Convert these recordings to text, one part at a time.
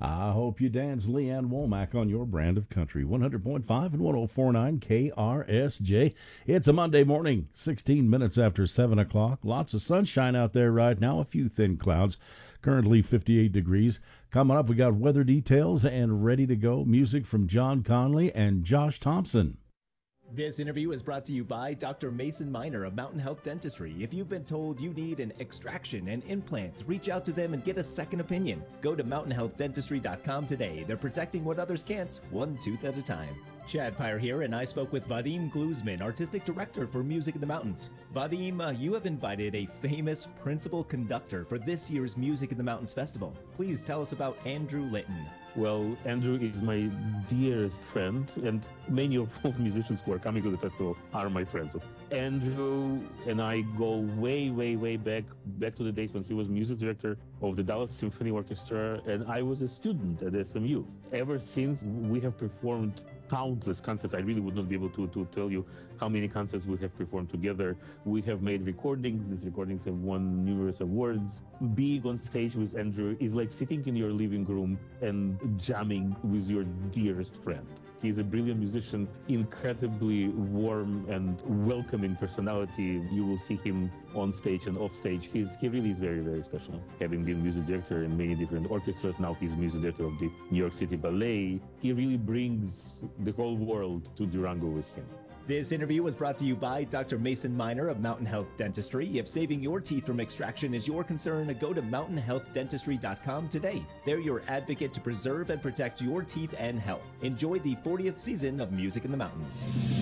I hope you dance Leanne Womack on your brand of country. 100.5 and 104.9 KRSJ. It's a Monday morning, 16 minutes after 7 o'clock. Lots of sunshine out there right now, a few thin clouds. Currently 58 degrees. Coming up, we got weather details and ready to go. Music from John Conley and Josh Thompson. This interview is brought to you by Dr. Mason Miner of Mountain Health Dentistry. If you've been told you need an extraction, an implant, reach out to them and get a second opinion. Go to mountainhealthdentistry.com today. They're protecting what others can't, one tooth at a time. Chad Pyre here, and I spoke with Vadim Gluzman, Artistic Director for Music in the Mountains. Vadim, you have invited a famous principal conductor for this year's Music in the Mountains Festival. Please tell us about Andrew Litton. Well, Andrew is my dearest friend, and many of the musicians who are coming to the festival are my friends. Andrew and I go way back to the days when he was music director of the Dallas Symphony Orchestra, and I was a student at SMU. Ever since, we have performed countless concerts. I really would not be able to tell you how many concerts we have performed together. We have made recordings. These recordings have won numerous awards. Being on stage with Andrew is like sitting in your living room and jamming with your dearest friend. He's a brilliant musician, incredibly warm and welcoming personality. You will see him on stage and off stage. He really is very special. Having been music director in many different orchestras, now he's music director of the New York City Ballet. He really brings the whole world to Durango with him. This interview was brought to you by Dr. Mason Miner of Mountain Health Dentistry. If saving your teeth from extraction is your concern, go to mountainhealthdentistry.com today. They're your advocate to preserve and protect your teeth and health. Enjoy the 40th season of Music in the Mountains.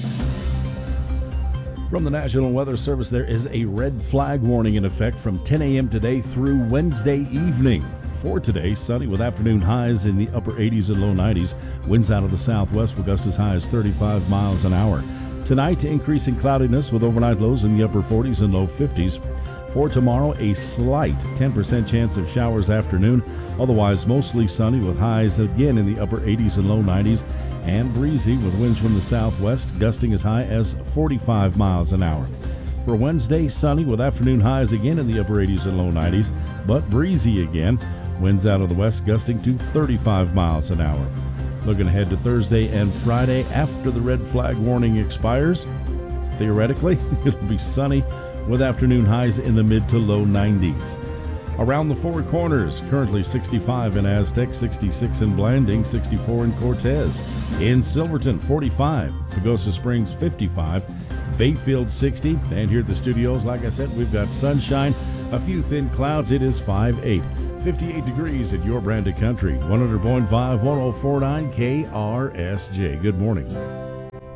From the National Weather Service, there is a red flag warning in effect from 10 a.m. today through Wednesday evening. For today, sunny with afternoon highs in the upper 80s and low 90s. Winds out of the southwest will gust as high as 35 miles an hour. Tonight, increasing cloudiness with overnight lows in the upper 40s and low 50s. For tomorrow, a slight 10% chance of showers afternoon. Otherwise, mostly sunny with highs again in the upper 80s and low 90s. And breezy with winds from the southwest, gusting as high as 45 miles an hour. For Wednesday, sunny with afternoon highs again in the upper 80s and low 90s, but breezy again. Winds out of the west gusting to 35 miles an hour. Looking ahead to Thursday and Friday after the red flag warning expires. Theoretically, it'll be sunny with afternoon highs in the mid to low 90s. Around the Four Corners, currently 65 in Aztec, 66 in Blanding, 64 in Cortez. In Silverton, 45. Pagosa Springs, 55. Bayfield, 60. And here at the studios, like I said, we've got sunshine, a few thin clouds. It is 5-8. 58 degrees at your brand of country. 100.5, 104.9 KRSJ. Good morning.